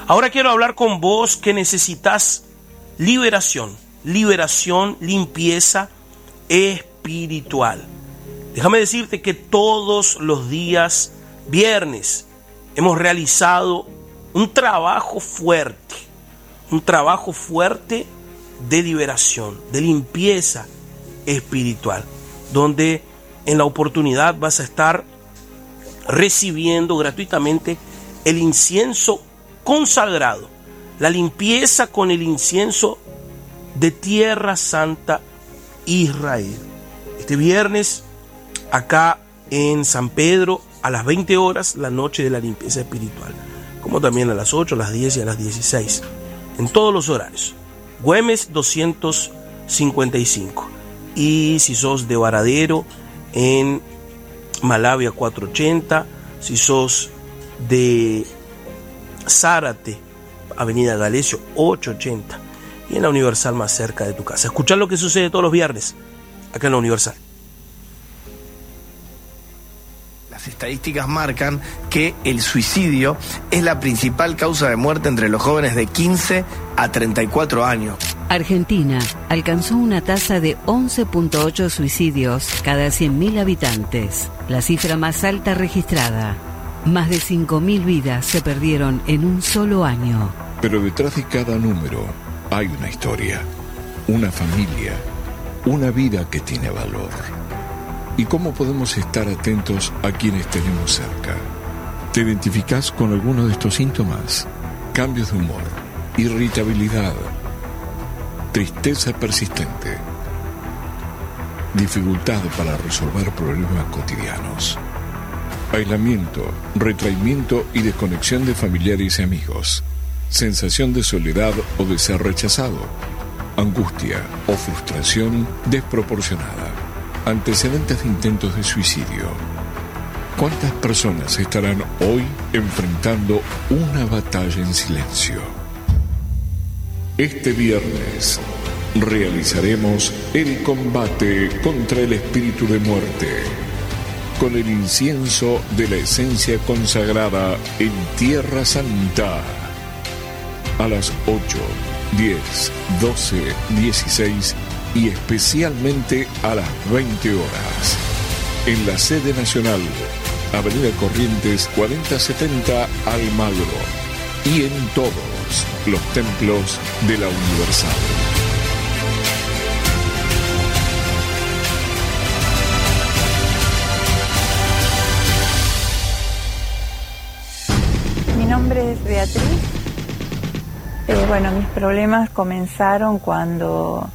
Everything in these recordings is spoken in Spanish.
Ahora quiero hablar con vos que necesitas liberación, limpieza espiritual. Déjame decirte que todos los días viernes hemos realizado un trabajo fuerte de liberación, de limpieza espiritual, donde en la oportunidad vas a estar recibiendo gratuitamente el incienso consagrado, la limpieza con el incienso de Tierra Santa Israel. Este viernes, acá en San Pedro, a las 20 horas, la noche de la limpieza espiritual, como también a las 8, a las 10 y a las 16, en todos los horarios. Güemes 255. Y si sos de Varadero, en Malavia 480, si sos de Zárate, Avenida Galesio 880, y en la Universal más cerca de tu casa. Escuchar lo que sucede todos los viernes acá en la Universal. Las estadísticas marcan que el suicidio es la principal causa de muerte entre los jóvenes de 15 a 34 años. Argentina alcanzó una tasa de 11.8 suicidios cada 100.000 habitantes, la cifra más alta registrada. Más de 5.000 vidas se perdieron en un solo año. Pero detrás de cada número hay una historia, una familia, una vida que tiene valor. ¿Y cómo podemos estar atentos a quienes tenemos cerca? ¿Te identificás con alguno de estos síntomas? Cambios de humor, irritabilidad, tristeza persistente, dificultad para resolver problemas cotidianos, aislamiento, retraimiento y desconexión de familiares y amigos, sensación de soledad o de ser rechazado, angustia o frustración desproporcionada, antecedentes de intentos de suicidio. ¿Cuántas personas estarán hoy enfrentando una batalla en silencio? Este viernes realizaremos el combate contra el espíritu de muerte con el incienso de la esencia consagrada en Tierra Santa. A las 8, 10, 12, 16 y especialmente a las 20 horas. En la sede nacional, Avenida Corrientes 4070 Almagro. Y en todos los templos de la Universal. Mi nombre es Beatriz. Mis problemas comenzaron cuando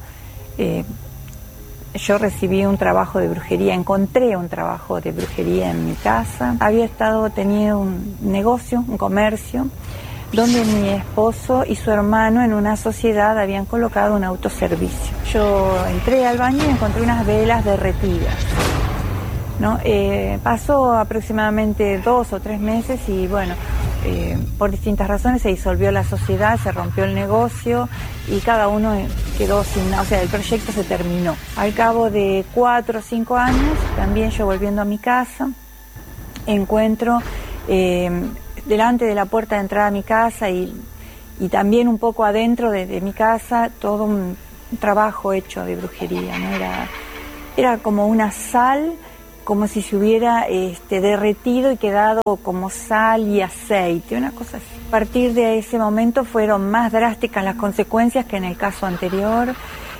yo recibí un trabajo de brujería, encontré un trabajo de brujería en mi casa. Había tenido un negocio, un comercio, donde mi esposo y su hermano en una sociedad habían colocado un autoservicio. Yo entré al baño y encontré unas velas derretidas, ¿no? Pasó aproximadamente 2 o 3 meses y por distintas razones se disolvió la sociedad, se rompió el negocio y cada uno quedó el proyecto se terminó. Al cabo de 4 o 5 años, también yo volviendo a mi casa, encuentro delante de la puerta de entrada a mi casa y también un poco adentro de mi casa todo un trabajo hecho de brujería, ¿no? Era como una sal, como si se hubiera derretido y quedado como sal y aceite, una cosa así. A partir de ese momento fueron más drásticas las consecuencias que en el caso anterior.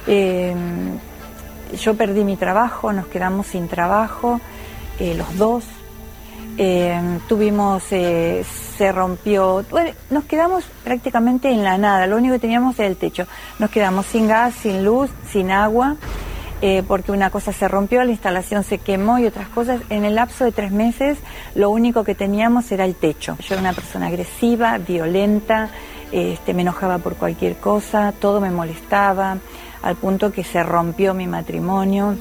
Yo perdí mi trabajo, nos quedamos sin trabajo, los dos. Se rompió, nos quedamos prácticamente en la nada, lo único que teníamos era el techo. Nos quedamos sin gas, sin luz, sin agua. Porque una cosa se rompió, la instalación se quemó y otras cosas. En el lapso de 3 meses lo único que teníamos era el techo. Yo era una persona agresiva, violenta, me enojaba por cualquier cosa, todo me molestaba, al punto que se rompió mi matrimonio.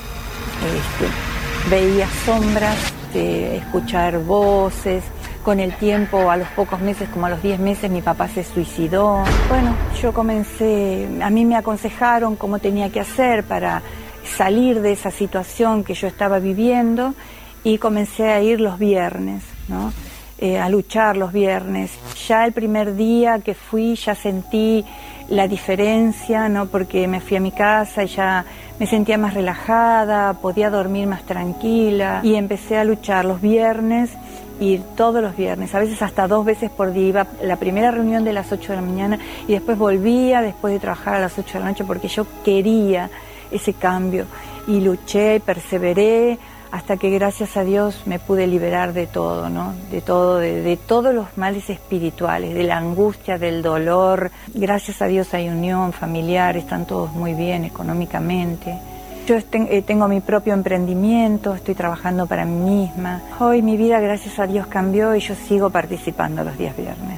Veía sombras, escuchar voces. Con el tiempo, a los pocos meses, como a los 10 meses, mi papá se suicidó. Yo a mí me aconsejaron cómo tenía que hacer para salir de esa situación que yo estaba viviendo y comencé a ir los viernes, ¿no? A luchar los viernes. Ya el primer día que fui ya sentí la diferencia, ¿no? Porque me fui a mi casa y ya me sentía más relajada, podía dormir más tranquila y empecé a luchar los viernes, ir todos los viernes, a veces hasta 2 veces por día. Iba la primera reunión de las 8 de la mañana y después volvía después de trabajar a las 8 de la noche porque yo quería ese cambio y luché y perseveré hasta que gracias a Dios me pude liberar de todo, ¿no? De todo, de todos los males espirituales, de la angustia, del dolor. Gracias a Dios hay unión familiar, están todos muy bien económicamente. Yo tengo mi propio emprendimiento, estoy trabajando para mí misma. Hoy mi vida, gracias a Dios, cambió y yo sigo participando los días viernes.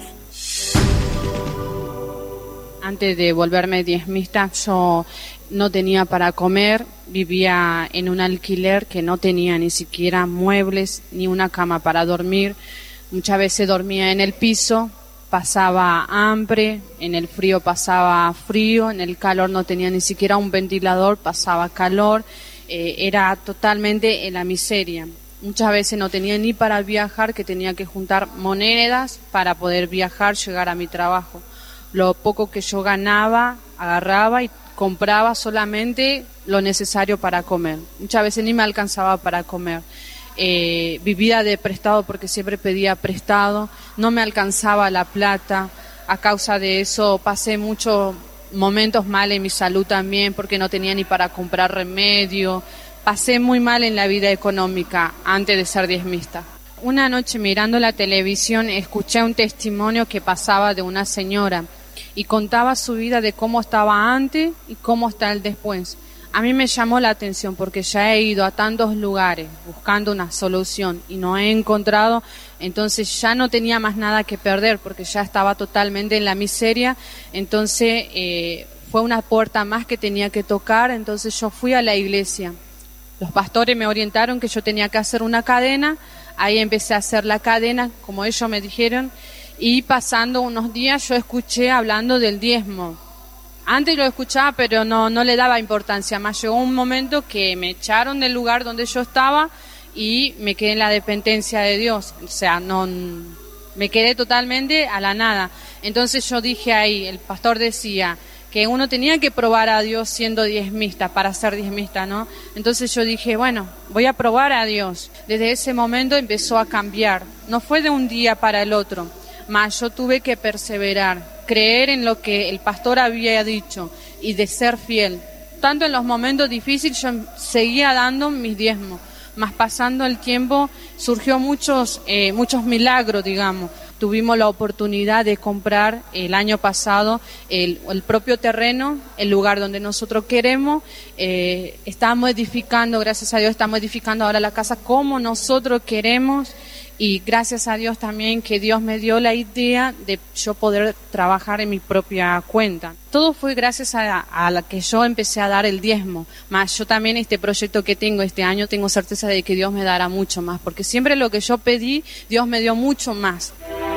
Antes de volverme diezmista, yo no tenía para comer, vivía en un alquiler que no tenía ni siquiera muebles ni una cama para dormir. Muchas veces dormía en el piso, pasaba hambre, en el frío pasaba frío, en el calor no tenía ni siquiera un ventilador, pasaba calor, era totalmente en la miseria. Muchas veces no tenía ni para viajar, que tenía que juntar monedas para poder viajar, llegar a mi trabajo. Lo poco que yo ganaba, agarraba y compraba solamente lo necesario para comer. Muchas veces ni me alcanzaba para comer. Vivía de prestado porque siempre pedía prestado, no me alcanzaba la plata. A causa de eso pasé muchos momentos mal en mi salud también porque no tenía ni para comprar remedio. Pasé muy mal en la vida económica antes de ser diezmista. Una noche mirando la televisión escuché un testimonio que pasaba de una señora y contaba su vida de cómo estaba antes y cómo está el después. A mí me llamó la atención porque ya he ido a tantos lugares buscando una solución y no he encontrado, entonces ya no tenía más nada que perder porque ya estaba totalmente en la miseria. Entonces fue una puerta más que tenía que tocar, entonces yo fui a la iglesia. Los pastores me orientaron que yo tenía que hacer una cadena, ahí empecé a hacer la cadena, como ellos me dijeron, y pasando unos días yo escuché hablando del diezmo. Antes lo escuchaba, pero no le daba importancia. Más llegó un momento que me echaron del lugar donde yo estaba y me quedé en la dependencia de Dios. O sea, me quedé totalmente a la nada. Entonces yo dije ahí, el pastor decía que uno tenía que probar a Dios siendo diezmista, para ser diezmista, ¿no? Entonces yo dije, bueno, voy a probar a Dios. Desde ese momento empezó a cambiar. No fue de un día para el otro, mas yo tuve que perseverar, creer en lo que el pastor había dicho y de ser fiel. Tanto en los momentos difíciles yo seguía dando mis diezmos, mas pasando el tiempo surgió muchos milagros, digamos. Tuvimos la oportunidad de comprar el año pasado el propio terreno, el lugar donde nosotros queremos. Estamos edificando, gracias a Dios, estamos edificando ahora la casa como nosotros queremos. Y gracias a Dios también que Dios me dio la idea de yo poder trabajar en mi propia cuenta. Todo fue gracias a la que yo empecé a dar el diezmo. Más yo también este proyecto que tengo este año tengo certeza de que Dios me dará mucho más. Porque siempre lo que yo pedí, Dios me dio mucho más.